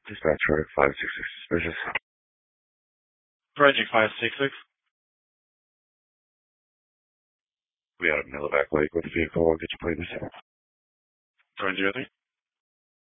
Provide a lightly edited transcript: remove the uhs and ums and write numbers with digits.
Dispatcher 566 suspicious. Project 566. We had a Millback Lake with a vehicle. I'll get you please. 703.